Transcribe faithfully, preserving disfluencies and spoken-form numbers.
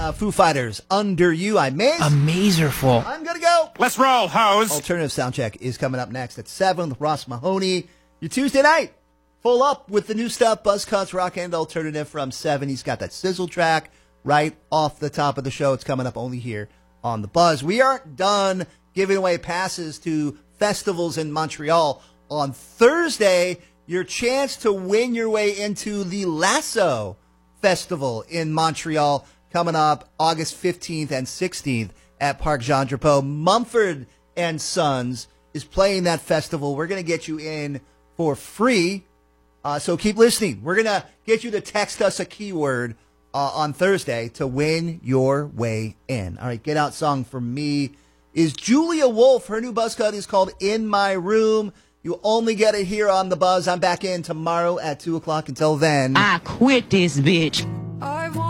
Uh, Foo Fighters, Under You. I miss. Amazerful. I'm going to go. Let's roll, hoes. Alternative Soundcheck is coming up next at seven with Ross Mahoney. Your Tuesday night. Full up with the new stuff. Buzzcocks Rock and Alternative from seven. He's got that sizzle track right off the top of the show. It's coming up only here on The Buzz. We aren't done giving away passes to festivals in Montreal. On Thursday, your chance to win your way into the Lasso Festival in Montreal coming up August fifteenth and sixteenth at Parc Jean Drapeau. Mumford and Sons is playing that festival. We're going to get you in for free. Uh, so keep listening. We're going to get you to text us a keyword uh, on Thursday to win your way in. All right, get out song for me is Julia Wolf. Her new buzz cut is called In My Room. You only get it here on The Buzz. I'm back in tomorrow at two o'clock. Until then, I quit this bitch.